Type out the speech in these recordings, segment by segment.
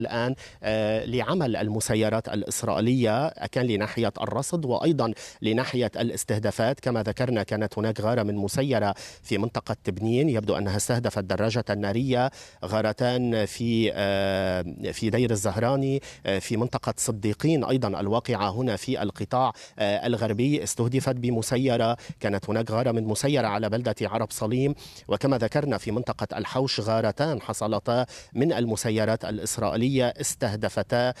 الآن لعمل المسيرات الإسرائيلية، كان لناحية الرصد وأيضا لناحية الاستهدافات. كما ذكرنا كانت هناك غارة من مسيرة في منطقة تبنين، يبدو أنها استهدفت دراجة نارية، غارتان في دير الزهراني، في منطقة صديقين أيضا الواقعة هنا في القطاع الغربي استهدفت بمسيرة. كانت هناك غارة من مسيرة على بلدة عرب صليم، وكما ذكرنا في منطقة الحوش غارتان حصلتا من المسيرات الإسرائيلية استهدفتا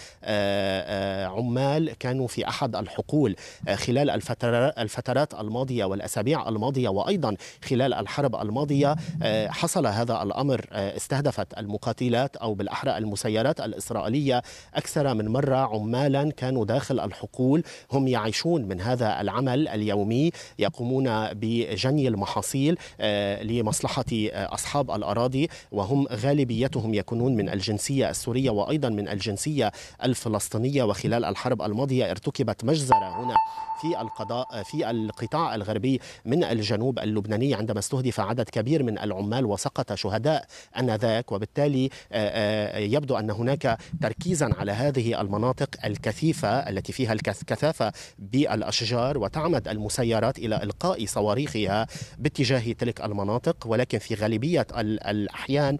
عمال كانوا في أحد الحقول خلال الفترات الماضية والأسابيع الماضية، وأيضا خلال الحرب الماضية حصل هذا الأمر. استهدفت المقاتلات أو بالأحرى المسيرات الإسرائيلية أكثر من مرة عمالا كانوا داخل الحقول، هم يعيشون من هذا العمل اليومي، يقومون بجني المحاصيل لمصلحة أصحاب الأراضي، وهم غالبيتهم يكونون من الجنسية السورية وأيضا من الجنسية الفلسطينية. وخلال الحرب الماضية ارتكبت مجزرة هنا في القطاع الغربي من الجنوب اللبناني عندما استهدف عدد كبير من العمال وسقط شهداء آنذاك. وبالتالي يبدو أن هناك تركيزا على هذه المناطق الكثيفة التي فيها الكثافة بالأشجار، وتعمد المسيرات إلى إلقاء صواريخها باتجاه تلك المناطق، ولكن في غالبية الأحيان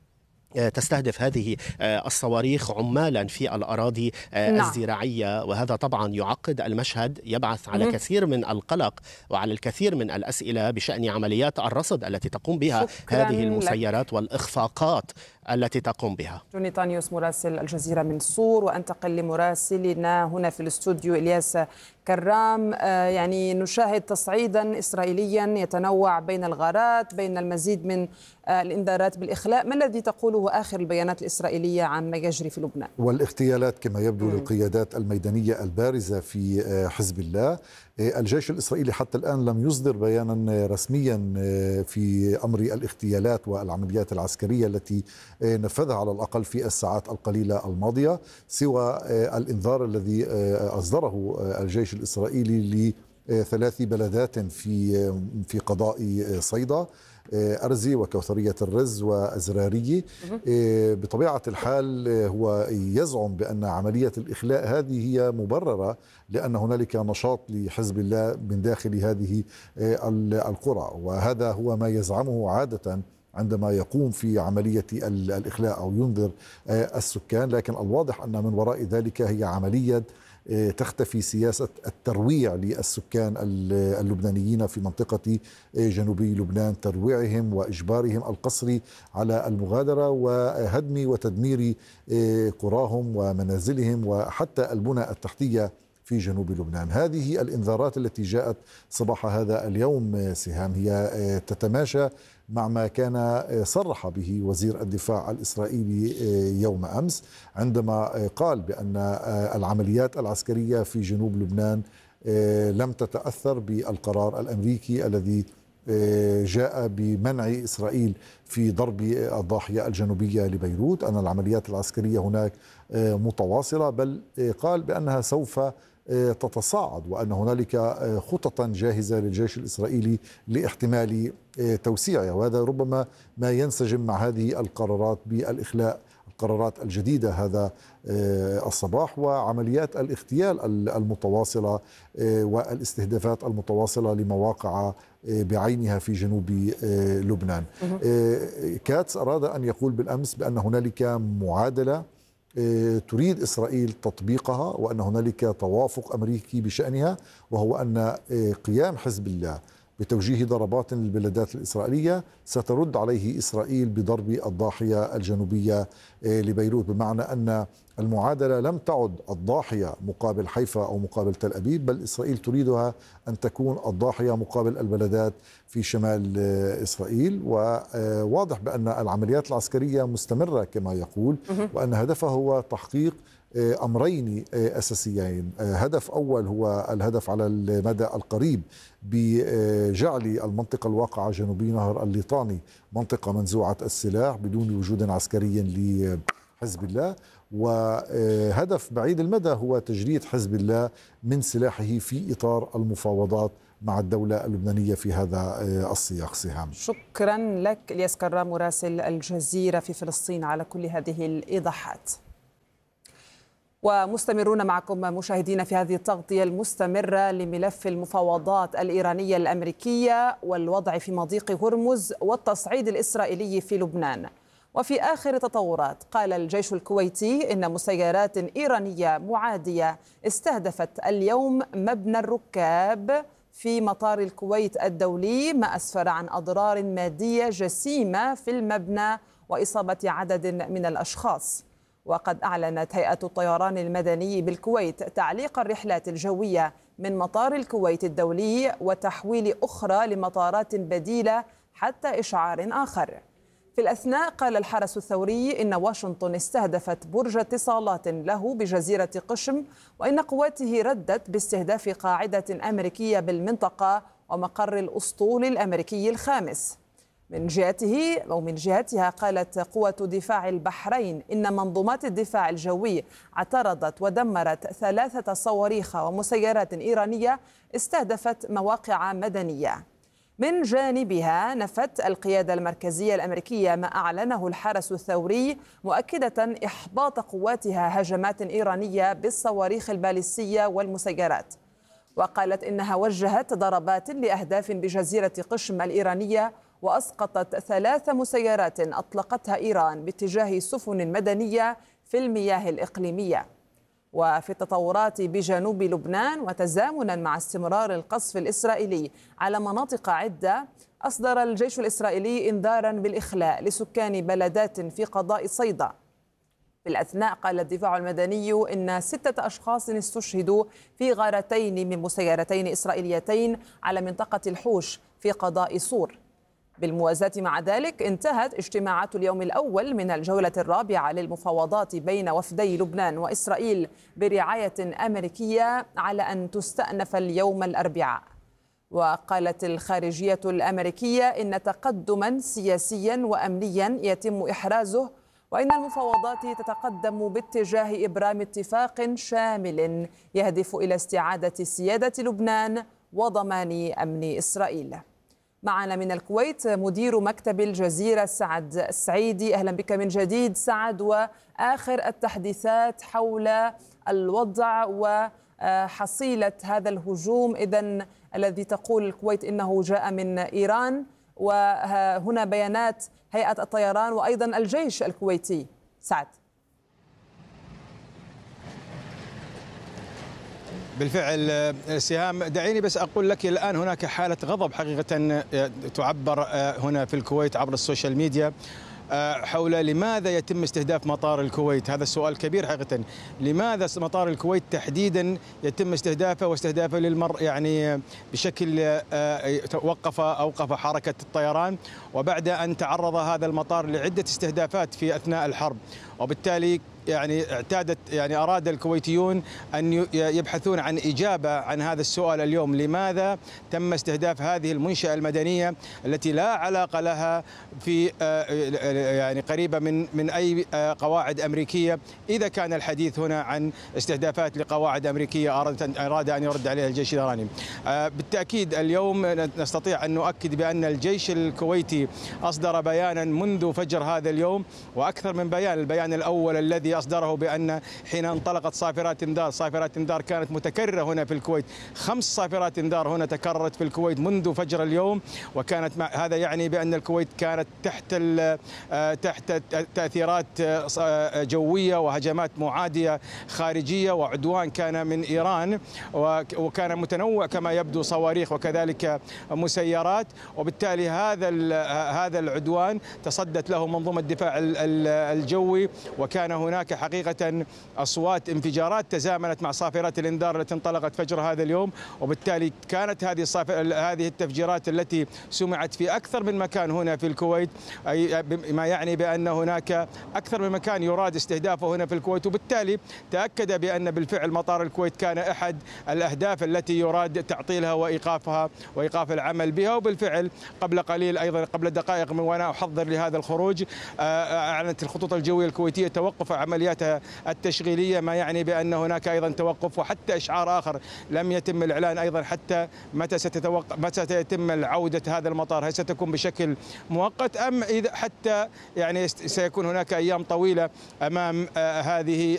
تستهدف هذه الصواريخ عمالا في الأراضي الزراعية، وهذا طبعا يعقد المشهد، يبعث على كثير من القلق وعلى الكثير من الأسئلة بشأن عمليات الرصد التي تقوم بها هذه المسيرات والإخفاقات التي تقوم بها. جوني طانيوس مراسل الجزيرة من صور، وأنتقل لمراسلنا هنا في الاستوديو إلياس كرام. يعني نشاهد تصعيدا إسرائيليا يتنوع بين الغارات، بين المزيد من الإنذارات بالإخلاء. ما الذي تقوله آخر البيانات الإسرائيلية عن ما يجري في لبنان؟ والاغتيالات كما يبدو للقيادات الميدانية البارزة في حزب الله. الجيش الإسرائيلي حتى الآن لم يصدر بيانا رسميا في أمر الاغتيالات والعمليات العسكرية التي نفذها على الأقل في الساعات القليلة الماضية، سوى الإنذار الذي أصدره الجيش الإسرائيلي لثلاث بلدات في قضاء صيدا، أرزي وكوثرية الرز وأزرارية. بطبيعة الحال هو يزعم بأن عملية الإخلاء هذه هي مبررة لأن هنالك نشاط لحزب الله من داخل هذه القرى، وهذا هو ما يزعمه عادة عندما يقوم في عملية الإخلاء أو ينذر السكان. لكن الواضح أن من وراء ذلك هي عملية تختفي سياسة الترويع للسكان اللبنانيين في منطقة جنوبي لبنان، ترويعهم وإجبارهم القسري على المغادرة وهدم وتدمير قراهم ومنازلهم وحتى البنى التحتية في جنوب لبنان. هذه الإنذارات التي جاءت صباح هذا اليوم سهام هي تتماشى مع ما كان صرح به وزير الدفاع الإسرائيلي يوم أمس عندما قال بأن العمليات العسكرية في جنوب لبنان لم تتأثر بالقرار الأمريكي الذي جاء بمنع إسرائيل في ضرب الضاحية الجنوبية لبيروت، أن العمليات العسكرية هناك متواصلة، بل قال بأنها سوف تتصاعد وأن هنالك خططا جاهزة للجيش الإسرائيلي لاحتمال توسيعها، وهذا ربما ما ينسجم مع هذه القرارات بالإخلاء، القرارات الجديدة هذا الصباح، وعمليات الاغتيال المتواصلة والاستهدافات المتواصلة لمواقع بعينها في جنوب لبنان. كاتس أراد أن يقول بالأمس بأن هنالك معادلة تريد إسرائيل تطبيقها وأن هنالك توافق أمريكي بشأنها، وهو أن قيام حزب الله بتوجيه ضربات للبلدات الإسرائيلية سترد عليه إسرائيل بضرب الضاحية الجنوبية لبيروت، بمعنى أن المعادلة لم تعد الضاحية مقابل حيفا أو مقابل تل أبيب، بل إسرائيل تريدها أن تكون الضاحية مقابل البلدات في شمال إسرائيل. وواضح بأن العمليات العسكرية مستمرة كما يقول، وأن هدفها هو تحقيق أمرين أساسيين. هدف أول هو الهدف على المدى القريب بجعل المنطقة الواقعة جنوبي نهر الليطاني منطقة منزوعة السلاح بدون وجود عسكري لحزب الله، وهدف بعيد المدى هو تجريد حزب الله من سلاحه في إطار المفاوضات مع الدولة اللبنانية في هذا السياق. سهام، شكرا لك إلياس كرام مراسل الجزيرة في فلسطين على كل هذه الإيضاحات. ومستمرون معكم مشاهدينا في هذه التغطية المستمرة لملف المفاوضات الإيرانية الأمريكية والوضع في مضيق هرمز والتصعيد الإسرائيلي في لبنان. وفي آخر تطورات، قال الجيش الكويتي إن مسيرات إيرانية معادية استهدفت اليوم مبنى الركاب في مطار الكويت الدولي، ما أسفر عن أضرار مادية جسيمة في المبنى وإصابة عدد من الأشخاص. وقد أعلنت هيئة الطيران المدني بالكويت تعليق الرحلات الجوية من مطار الكويت الدولي وتحويل أخرى لمطارات بديلة حتى إشعار آخر. في الأثناء، قال الحرس الثوري إن واشنطن استهدفت برج اتصالات له بجزيرة قشم، وإن قواته ردت باستهداف قاعدة أمريكية بالمنطقة ومقر الأسطول الأمريكي الخامس. من جهتها قالت قوة دفاع البحرين إن منظومات الدفاع الجوي اعترضت ودمرت 3 صواريخ ومسيرات إيرانية استهدفت مواقع مدنية. من جانبها، نفت القيادة المركزية الأمريكية ما أعلنه الحرس الثوري، مؤكدة إحباط قواتها هجمات إيرانية بالصواريخ الباليستية والمسيرات. وقالت إنها وجهت ضربات لأهداف بجزيرة قشم الإيرانية وأسقطت 3 مسيرات أطلقتها إيران باتجاه سفن مدنية في المياه الإقليمية. وفي التطورات بجنوب لبنان، وتزامنا مع استمرار القصف الإسرائيلي على مناطق عدة، أصدر الجيش الإسرائيلي إنذارا بالإخلاء لسكان بلدات في قضاء صيدا. في الأثناء، قال الدفاع المدني إن 6 أشخاص استشهدوا في غارتين من مسيرتين إسرائيليتين على منطقة الحوش في قضاء صور. بالموازاة مع ذلك، انتهت اجتماعات اليوم الأول من الجولة الرابعة للمفاوضات بين وفدي لبنان وإسرائيل برعاية أمريكية على أن تستأنف اليوم الأربعاء. وقالت الخارجية الأمريكية إن تقدما سياسيا وأمنيا يتم إحرازه، وإن المفاوضات تتقدم باتجاه إبرام اتفاق شامل يهدف إلى استعادة سيادة لبنان وضمان أمن إسرائيل. معنا من الكويت مدير مكتب الجزيرة سعد السعيدي. أهلا بك من جديد سعد، وآخر التحديثات حول الوضع وحصيلة هذا الهجوم إذن الذي تقول الكويت إنه جاء من إيران، وهنا بيانات هيئة الطيران وأيضا الجيش الكويتي. سعد. بالفعل سهام، دعيني بس أقول لك الآن هناك حالة غضب حقيقة تعبر هنا في الكويت عبر السوشيال ميديا حول لماذا يتم استهداف مطار الكويت. هذا السؤال كبير حقيقة، لماذا مطار الكويت تحديدا يتم استهدافه واستهدافه يعني بشكل أوقف حركة الطيران، وبعد أن تعرض هذا المطار لعدة استهدافات في أثناء الحرب، وبالتالي أراد الكويتيون أن يبحثون عن إجابة عن هذا السؤال اليوم، لماذا تم استهداف هذه المنشأة المدنية التي لا علاقة لها في قريبة من أي قواعد أمريكية، إذا كان الحديث هنا عن استهدافات لقواعد أمريكية أراد أن يرد عليها الجيش الإيراني. بالتأكيد اليوم نستطيع أن نؤكد بأن الجيش الكويتي أصدر بيانا منذ فجر هذا اليوم، وأكثر من بيان. البيان الأول الذي أصدره بأن حين انطلقت صافرات انذار كانت متكررة هنا في الكويت، 5 صافرات انذار هنا تكررت في الكويت منذ فجر اليوم، وكانت هذا يعني بأن الكويت كانت تحت تأثيرات جوية وهجمات معادية خارجية، وعدوان كان من إيران، وكان متنوع كما يبدو، صواريخ وكذلك مسيرات، وبالتالي هذا العدوان تصدت له منظومة الدفاع الجوي، وكان هناك حقيقة أصوات انفجارات تزامنت مع صافرات الإنذار التي انطلقت فجر هذا اليوم، وبالتالي كانت هذه التفجيرات التي سمعت في أكثر من مكان هنا في الكويت، ما يعني بأن هناك أكثر من مكان يراد استهدافه هنا في الكويت، وبالتالي تأكد بأن بالفعل مطار الكويت كان أحد الأهداف التي يراد تعطيلها وإيقاف العمل بها. وبالفعل قبل قليل، أيضا قبل دقائق من وأنا أحضر لهذا الخروج، أعلنت الخطوط الجوية الكويتية توقف عملياتها التشغيلية، ما يعني بأن هناك أيضا توقف، وحتى إشعار آخر لم يتم الإعلان أيضا حتى متى سيتم العودة هذا المطار، هل ستكون بشكل مؤقت أم إذا حتى سيكون هناك أيام طويلة أمام هذه